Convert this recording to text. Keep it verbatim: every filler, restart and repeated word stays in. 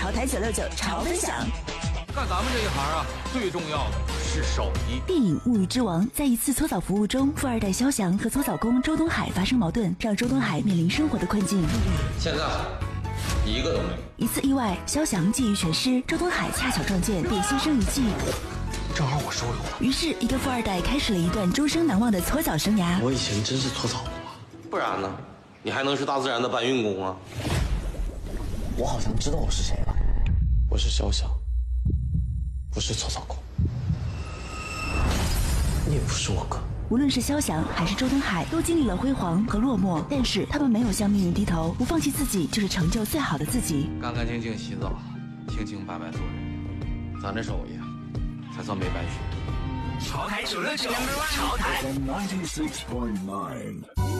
潮台九六九潮分享。 干咱们这一行啊，最重要的是手艺。 电影《物欲之王》在一次搓澡服务中，富二代肖翔和搓澡工周东海发生矛盾，让周东海面临生活的困境。 现在一个都没有。 一次意外，肖翔技艺全失，周东海恰巧撞见，便牺牲一技。 正好我收留了。 于是，一个富二代开始了一段终生难忘的搓澡生涯。 我以前真是搓澡过，不然呢？你还能是大自然的搬运工啊？我好像知道我是谁了，我是肖翔，不是搓澡工，你也不是我哥。 无论是肖翔还是周东海，都经历了辉煌和落寞，但是他们没有向命运低头，不放弃自己，就是成就最好的自己。 干干净净洗澡，清清白白做人，咱这手艺才算没白学。 潮台九六九，潮台。